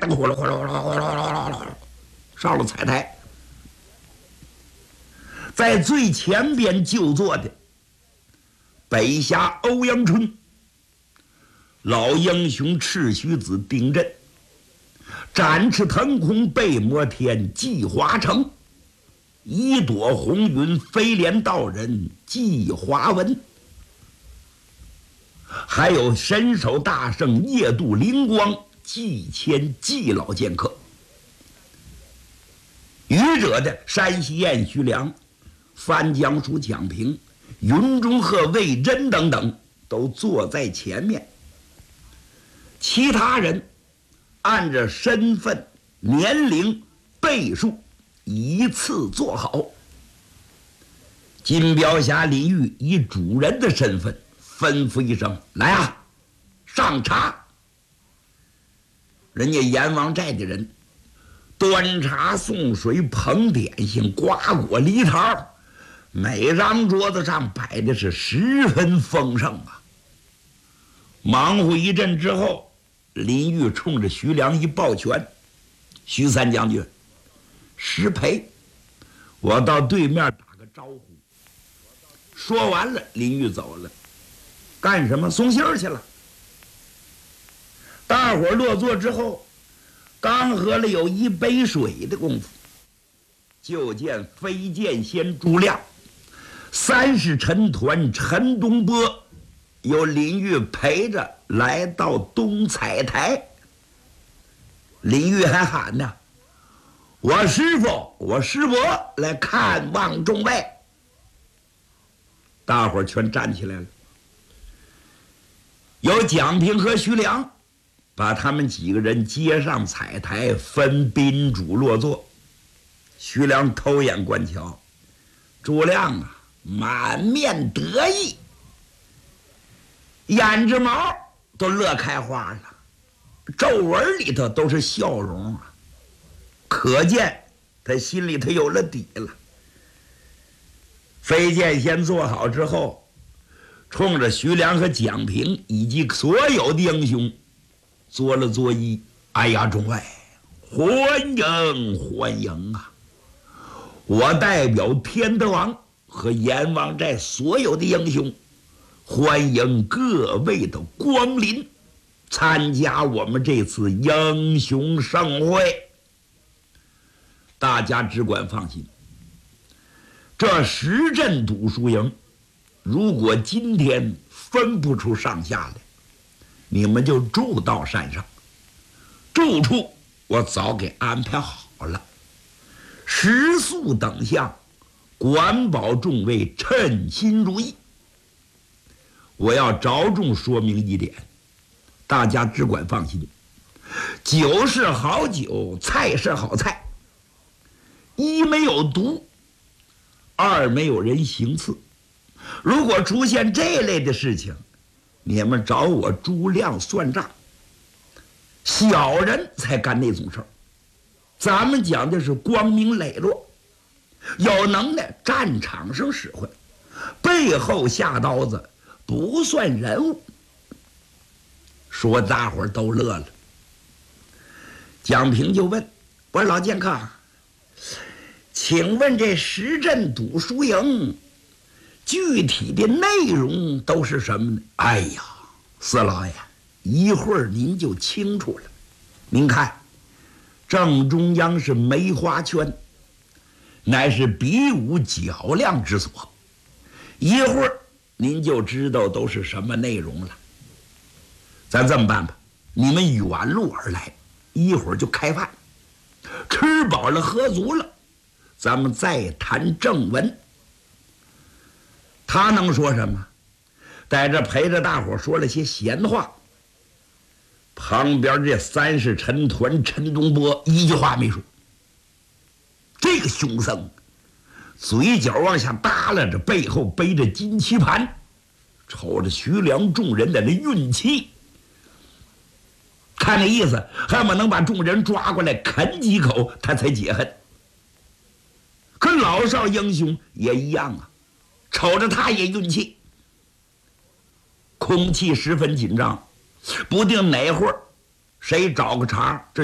噔呼啦呼啦呼啦呼啦呼啦上了彩台。在最前边就坐的北侠欧阳春、老英雄赤须子丁震、展翅腾空背摩天纪华成、一朵红云飞廉道人纪华文，还有神手大圣夜渡灵光纪谦纪老剑客。愚者的山西燕徐良、范江书蒋平、云中鹤魏真等等都坐在前面，其他人按着身份、年龄、辈数依次坐好。金镖侠李煜以主人的身份吩咐一声：“来啊，上茶！”人家阎王寨的人端茶送水、捧点心、瓜果梨桃，每张桌子上摆的是十分丰盛啊。忙活一阵之后，林玉冲着徐良一抱拳：“徐三将军，失陪，我到对面打个招呼。”说完了，林玉走了。干什么？送信儿去了。大伙落座之后，刚喝了有一杯水的功夫，就见飞剑仙朱亮、三世陈团陈东波由林玉陪着来到东彩台。林玉还喊呢：“我师父，我师伯来看望众位。”大伙全站起来了。有蒋平和徐良把他们几个人接上彩台，分宾主落座。徐良偷眼观瞧，朱亮啊，满面得意，眼睫毛都乐开花了，皱纹里头都是笑容啊，可见他心里头有了底了。飞剑仙坐好之后，冲着徐良和蒋平以及所有的英雄作了作揖：“哎呀，众位，欢迎欢迎啊！我代表天德王和阎王寨所有的英雄，欢迎各位的光临，参加我们这次英雄盛会。大家只管放心，这10阵赌输赢，如果今天分不出上下来，你们就住到山上，住处我早给安排好了，食宿等项管保众位称心如意。我要着重说明一点，大家只管放心，酒是好酒，菜是好菜，一没有毒，二没有人行刺。如果出现这类的事情，你们找我朱亮算账。小人才干那种事儿，咱们讲的是光明磊落，有能耐战场上使唤，背后下刀子不算人物。说大伙儿都乐了。蒋平就问：“我说老剑客，请问这10阵赌输赢具体的内容都是什么呢？”“哎呀，四老爷，一会儿您就清楚了。您看，正中央是梅花圈，乃是比武较量之所，一会儿您就知道都是什么内容了。咱这么办吧，你们远路而来，一会儿就开饭，吃饱了喝足了，咱们再谈正文。”他能说什么？在这陪着大伙说了些闲话。旁边这三世陈团陈东波一句话没说。这个凶僧嘴角往下耷拉着，背后背着金棋盘，瞅着徐良众人的那运气，看那意思恨不能把众人抓过来啃几口他才解恨。可老少英雄也一样啊，瞅着他也运气。空气十分紧张，不定哪会儿谁找个茬，这